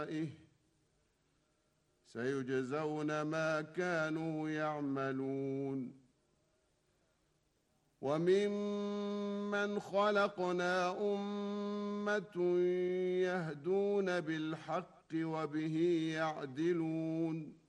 آبائه سيجزون ما كانوا يعملون وممن خلقنا أمة يهدون بالحق وبه يعدلون